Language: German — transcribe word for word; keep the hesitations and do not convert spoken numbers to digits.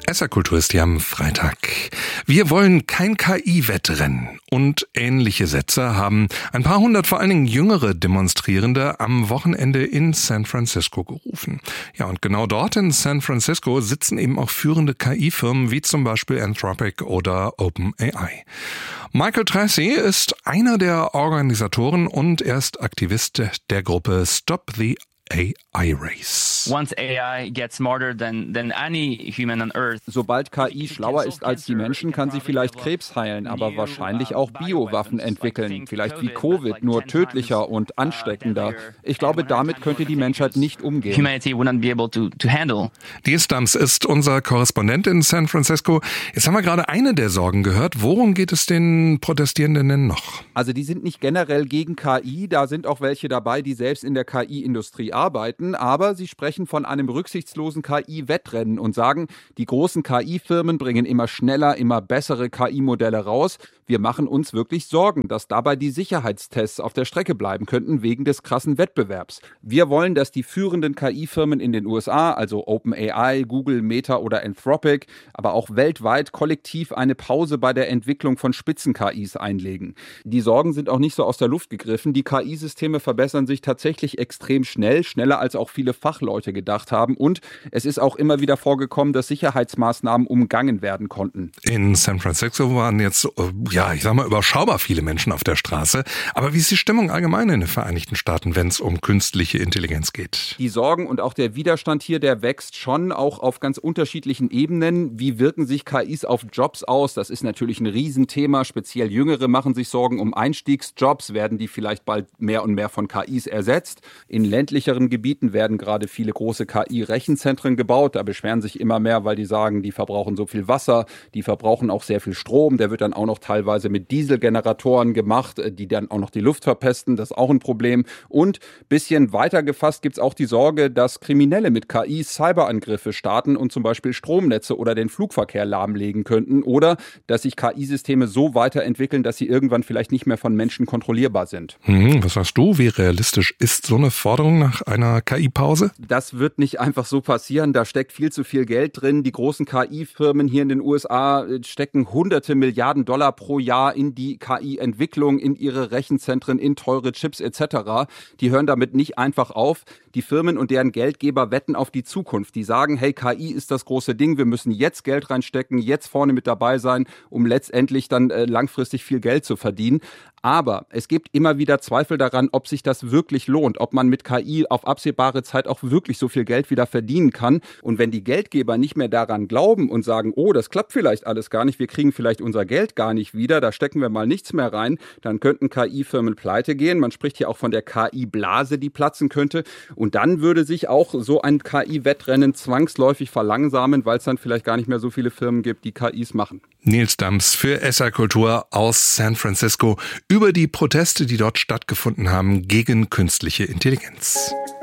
S R-Kultur ist hier am Freitag. Wir wollen kein K I-Wettrennen und ähnliche Sätze haben ein paar hundert, vor allen Dingen jüngere Demonstrierende am Wochenende in San Francisco gerufen. Ja, und genau dort in San Francisco sitzen eben auch führende K I-Firmen wie zum Beispiel Anthropic oder OpenAI. Michael Tracy ist einer der Organisatoren und er ist Aktivist der Gruppe Stop the A I Race. Once A I gets smarter than, than any human on Earth. Sobald K I schlauer ist als die Menschen, kann sie vielleicht Krebs heilen, aber wahrscheinlich auch Biowaffen entwickeln. Vielleicht wie Covid, nur tödlicher und ansteckender. Ich glaube, damit könnte die Menschheit nicht umgehen. Humanity wouldn't be able to, to handle. Dies Dams ist unser Korrespondent in San Francisco. Jetzt haben wir gerade eine der Sorgen gehört. Worum geht es den Protestierenden denn noch? Also die sind nicht generell gegen K I, da sind auch welche dabei, die selbst in der K I-Industrie arbeiten, aber sie sprechen von einem rücksichtslosen K I-Wettrennen und sagen, die großen K I-Firmen bringen immer schneller, immer bessere K I-Modelle raus. Wir machen uns wirklich Sorgen, dass dabei die Sicherheitstests auf der Strecke bleiben könnten wegen des krassen Wettbewerbs. Wir wollen, dass die führenden K I-Firmen in den U S A, also OpenAI, Google, Meta oder Anthropic, aber auch weltweit kollektiv eine Pause bei der Entwicklung von Spitzen-K Is einlegen. Die Sorgen sind auch nicht so aus der Luft gegriffen. Die K I-Systeme verbessern sich tatsächlich extrem schnell, schneller als auch viele Fachleute gedacht haben. Und es ist auch immer wieder vorgekommen, dass Sicherheitsmaßnahmen umgangen werden konnten. In San Francisco waren jetzt, ja, ich sag mal, überschaubar viele Menschen auf der Straße. Aber wie ist die Stimmung allgemein in den Vereinigten Staaten, wenn es um künstliche Intelligenz geht? Die Sorgen und auch der Widerstand hier, der wächst schon auch auf ganz unterschiedlichen Ebenen. Wie wirken sich K Is auf Jobs aus? Das ist natürlich ein Riesenthema. Speziell Jüngere machen sich Sorgen um Einstiegsjobs. Werden die vielleicht bald mehr und mehr von K Is ersetzt? In ländlicheren Gebieten werden gerade viele große K I-Rechenzentren gebaut. Da beschweren sich immer mehr, weil die sagen, die verbrauchen so viel Wasser, die verbrauchen auch sehr viel Strom. Der wird dann auch noch teilweise mit Dieselgeneratoren gemacht, die dann auch noch die Luft verpesten. Das ist auch ein Problem. Und bisschen weiter gefasst gibt es auch die Sorge, dass Kriminelle mit K I Cyberangriffe starten und zum Beispiel Stromnetze oder den Flugverkehr lahmlegen könnten. Oder dass sich K I-Systeme so weiterentwickeln, dass sie irgendwann vielleicht nicht mehr von Menschen kontrollierbar sind. Hm, was sagst du? Wie realistisch ist so eine Forderung nach einer K I-Pause? Das wird nicht einfach so passieren. Da steckt viel zu viel Geld drin. Die großen K I-Firmen hier in den U S A stecken hunderte Milliarden Dollar pro Jahr in die K I-Entwicklung, in ihre Rechenzentren, in teure Chips et cetera. Die hören damit nicht einfach auf. Die Firmen und deren Geldgeber wetten auf die Zukunft. Die sagen, hey, K I ist das große Ding. Wir müssen jetzt Geld reinstecken, jetzt vorne mit dabei sein, um letztendlich dann äh, langfristig viel Geld zu verdienen. Aber es gibt immer wieder Zweifel daran, ob sich das wirklich lohnt, ob man mit K I auf absehbare Zeit auch wirklich so viel Geld wieder verdienen kann. Und wenn die Geldgeber nicht mehr daran glauben und sagen, oh, das klappt vielleicht alles gar nicht, wir kriegen vielleicht unser Geld gar nicht wieder, da stecken wir mal nichts mehr rein, dann könnten K I-Firmen pleite gehen. Man spricht hier auch von der K I-Blase, die platzen könnte. Und dann würde sich auch so ein K I-Wettrennen zwangsläufig verlangsamen, weil es dann vielleicht gar nicht mehr so viele Firmen gibt, die K Is machen. Nils Dams für S R-Kultur aus San Francisco über die Proteste, die dort stattgefunden haben gegen künstliche Intelligenz.